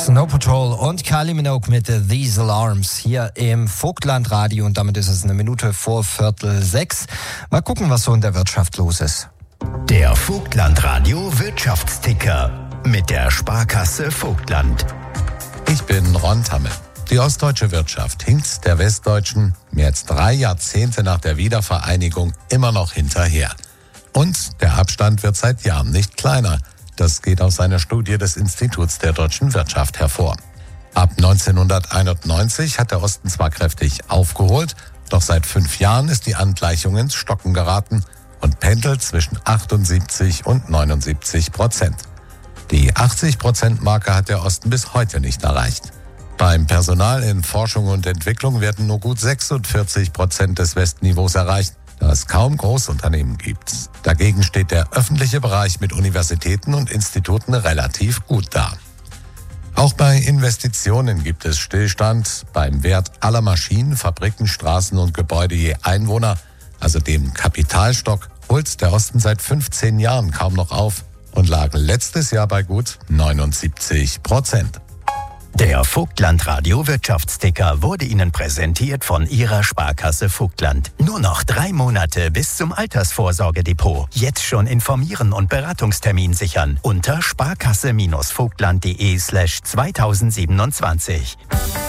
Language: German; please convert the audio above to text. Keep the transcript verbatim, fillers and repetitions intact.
Snow Patrol und Kylie Minogue mit These Alarms hier im Vogtlandradio und damit ist es eine Minute vor Viertel sechs. Mal gucken, was so in der Wirtschaft los ist. Der Vogtlandradio Wirtschaftsticker mit der Sparkasse Vogtland. Ich bin Ron Tammel. Die ostdeutsche Wirtschaft hinkt der westdeutschen mehr als drei Jahrzehnte nach der Wiedervereinigung immer noch hinterher. Und der Abstand wird seit Jahren nicht kleiner. Das geht aus einer Studie des Instituts der deutschen Wirtschaft hervor. Ab neunzehnhunderteinundneunzig hat der Osten zwar kräftig aufgeholt, doch seit fünf Jahren ist die Angleichung ins Stocken geraten und pendelt zwischen achtundsiebzig und neunundsiebzig Prozent. Die achtzig Prozent Marke hat der Osten bis heute nicht erreicht. Beim Personal in Forschung und Entwicklung werden nur gut sechsundvierzig Prozent des Westniveaus erreicht, da es kaum Großunternehmen gibt. Dagegen steht der öffentliche Bereich mit Universitäten und Instituten relativ gut da. Auch bei Investitionen gibt es Stillstand. Beim Wert aller Maschinen, Fabriken, Straßen und Gebäude je Einwohner, also dem Kapitalstock, holt der Osten seit fünfzehn Jahren kaum noch auf und lag letztes Jahr bei gut neunundsiebzig Prozent. Der Vogtlandradio Wirtschaftsticker wurde Ihnen präsentiert von Ihrer Sparkasse Vogtland. Nur noch drei Monate bis zum Altersvorsorgedepot. Jetzt schon informieren und Beratungstermin sichern unter sparkasse-vogtland.de slash zweitausendsiebenundzwanzig.